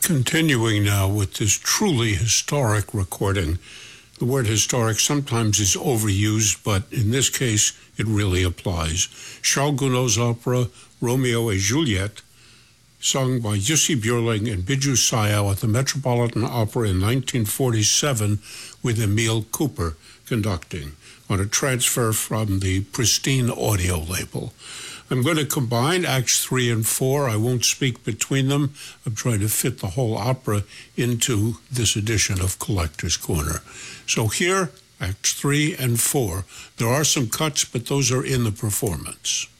Continuing now with this truly historic recording. The word historic sometimes is overused, but in this case, it really applies. Charles Gounod's opera, Romeo et Juliet, sung by Jussi Björling and Biju Sayal at the Metropolitan Opera in 1947 with Emil Cooper conducting on a transfer from the Pristine audio label. I'm going to combine Acts 3 and 4. I won't speak between them. I'm trying to fit the whole opera into this edition of Collector's Corner. So here, Acts 3 and 4. There are some cuts, but those are in the performance.